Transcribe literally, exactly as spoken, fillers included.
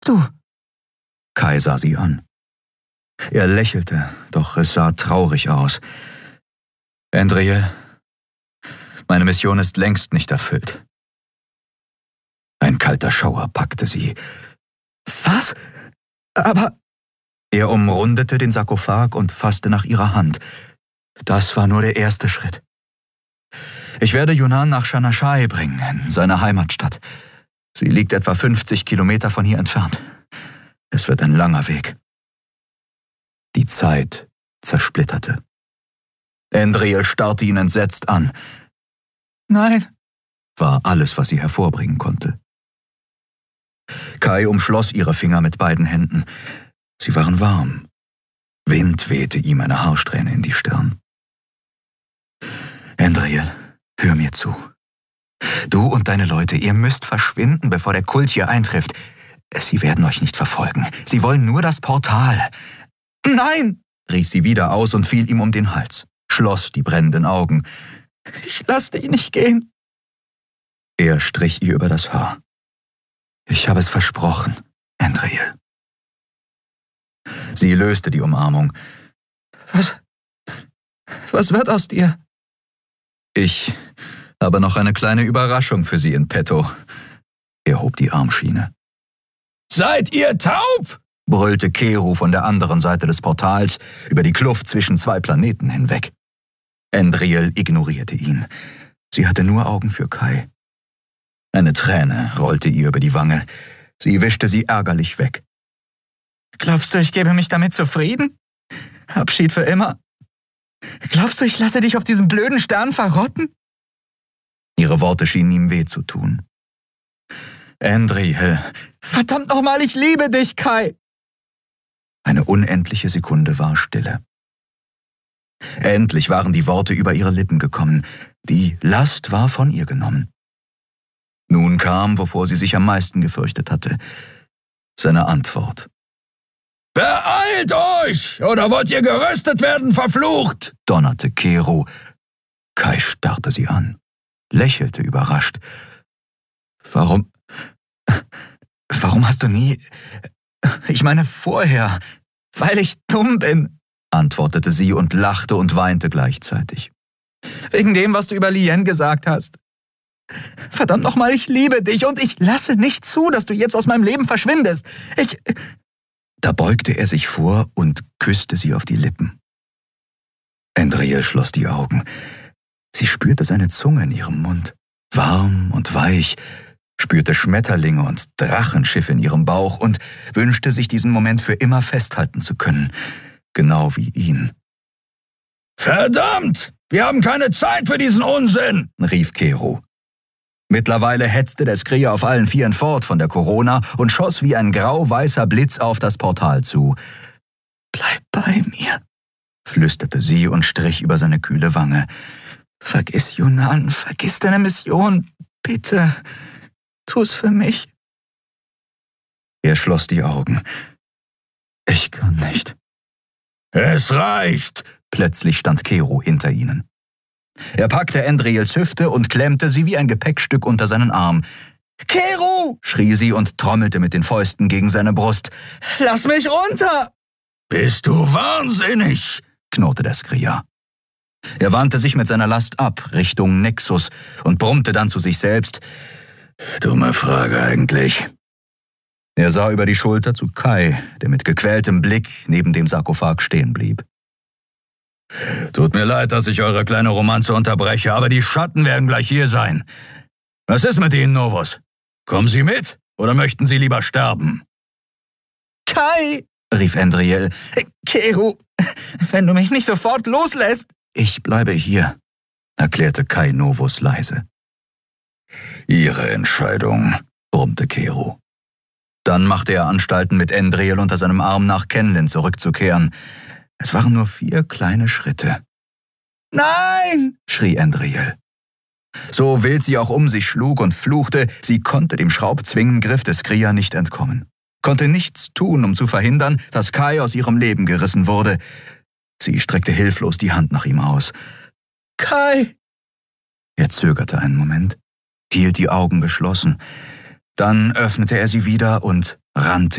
Du. Kai sah sie an. Er lächelte, doch es sah traurig aus. Andriel, meine Mission ist längst nicht erfüllt. Ein kalter Schauer packte sie. Was? Aber... Er umrundete den Sarkophag und fasste nach ihrer Hand. Das war nur der erste Schritt. Ich werde Yunan nach Shanashai bringen, in seine Heimatstadt. Sie liegt etwa fünfzig Kilometer von hier entfernt. Es wird ein langer Weg. Die Zeit zersplitterte. Andriel starrte ihn entsetzt an. Nein, war alles, was sie hervorbringen konnte. Kai umschloss ihre Finger mit beiden Händen. Sie waren warm. Wind wehte ihm eine Haarsträhne in die Stirn. Andriel, hör mir zu. Du und deine Leute, ihr müsst verschwinden, bevor der Kult hier eintrifft. Sie werden euch nicht verfolgen. Sie wollen nur das Portal. Nein, rief sie wieder aus und fiel ihm um den Hals, schloss die brennenden Augen. Ich lass dich nicht gehen. Er strich ihr über das Haar. Ich habe es versprochen, Andriel. Sie löste die Umarmung. Was? Was wird aus dir? Ich habe noch eine kleine Überraschung für Sie in petto. Er hob die Armschiene. Seid ihr taub? Brüllte Keru von der anderen Seite des Portals über die Kluft zwischen zwei Planeten hinweg. Andriel ignorierte ihn. Sie hatte nur Augen für Kai. Eine Träne rollte ihr über die Wange. Sie wischte sie ärgerlich weg. Glaubst du, ich gebe mich damit zufrieden? Abschied für immer? Glaubst du, ich lasse dich auf diesem blöden Stern verrotten? Ihre Worte schienen ihm weh zu tun. Andriel, verdammt nochmal, ich liebe dich, Kai! Eine unendliche Sekunde war Stille. Endlich waren die Worte über ihre Lippen gekommen. Die Last war von ihr genommen. Nun kam, wovor sie sich am meisten gefürchtet hatte, seine Antwort. »Beeilt euch, oder wollt ihr geröstet werden, verflucht!« donnerte Keru. Kai starrte sie an, lächelte überrascht. »Warum... Warum hast du nie... Ich meine vorher, weil ich dumm bin«, antwortete sie und lachte und weinte gleichzeitig. »Wegen dem, was du über Lien gesagt hast. Verdammt nochmal, ich liebe dich und ich lasse nicht zu, dass du jetzt aus meinem Leben verschwindest. Ich... Da beugte er sich vor und küsste sie auf die Lippen. Andriel schloss die Augen. Sie spürte seine Zunge in ihrem Mund, warm und weich, spürte Schmetterlinge und Drachenschiffe in ihrem Bauch und wünschte sich diesen Moment für immer festhalten zu können, genau wie ihn. »Verdammt! Wir haben keine Zeit für diesen Unsinn!« rief Keru. Mittlerweile hetzte der Skria auf allen Vieren fort von der Corona und schoss wie ein grau-weißer Blitz auf das Portal zu. »Bleib bei mir«, flüsterte sie und strich über seine kühle Wange. »Vergiss Yunan, vergiss deine Mission, bitte, tu's für mich.« Er schloss die Augen. »Ich kann nicht.« »Es reicht!« Plötzlich stand Keru hinter ihnen. Er packte Andriels Hüfte und klemmte sie wie ein Gepäckstück unter seinen Arm. »Keru!« schrie sie und trommelte mit den Fäusten gegen seine Brust. »Lass mich runter!« »Bist du wahnsinnig?« knurrte der Skria. Er wandte sich mit seiner Last ab, Richtung Nexus, und brummte dann zu sich selbst. »Dumme Frage eigentlich.« Er sah über die Schulter zu Kai, der mit gequältem Blick neben dem Sarkophag stehen blieb. »Tut mir leid, dass ich eure kleine Romanze unterbreche, aber die Schatten werden gleich hier sein. Was ist mit Ihnen, Novus? Kommen Sie mit oder möchten Sie lieber sterben?« »Kai«, rief Andriel. »Keru, wenn du mich nicht sofort loslässt.« »Ich bleibe hier«, erklärte Kai Novus leise. »Ihre Entscheidung«, brummte Keru. Dann machte er Anstalten, mit Andriel unter seinem Arm nach Kenlin zurückzukehren. Es waren nur vier kleine Schritte. »Nein«, schrie Andriel. So wild sie auch um sich schlug und fluchte, sie konnte dem Schraubzwingengriff des Skria nicht entkommen. Konnte nichts tun, um zu verhindern, dass Kai aus ihrem Leben gerissen wurde. Sie streckte hilflos die Hand nach ihm aus. »Kai!« Er zögerte einen Moment, hielt die Augen geschlossen. Dann öffnete er sie wieder und rannte